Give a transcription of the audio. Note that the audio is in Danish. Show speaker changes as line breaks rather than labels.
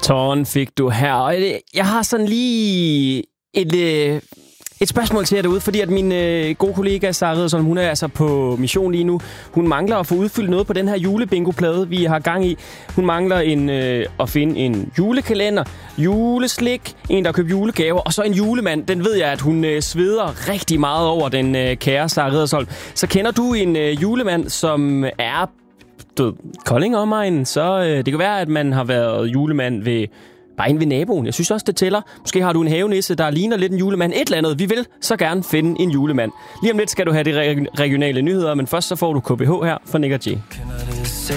Tårn fik du her. Og jeg har sådan lige et spørgsmål til jer derude, fordi at min gode kollega Sara Riddersholm, hun er altså på mission lige nu. Hun mangler at få udfyldt noget på den her julebingo-plade, vi har gang i. Hun mangler at finde en julekalender, juleslik, en der har købt julegaver, og så en julemand. Den ved jeg, at hun sveder rigtig meget over, den kære Sara Riddersholm. Så kender du en julemand, som er Kolding omegn, så det kan være, at man har været julemand bare inde ved naboen. Jeg synes også, det tæller. Måske har du en havenisse, der ligner lidt en julemand. Et eller andet. Vi vil så gerne finde en julemand. Lige om lidt skal du have de regionale nyheder, men først så får du KBH her fra Nick og Jay.